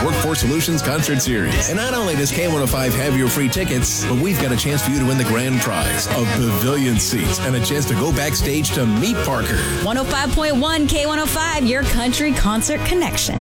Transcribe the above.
Workforce Solutions Concert Series. And not only does K105 have your free tickets, but we've got a chance for you to win the grand prize of pavilion seats and a chance to go backstage to meet Parker. 105.1 K105, your country concert connection.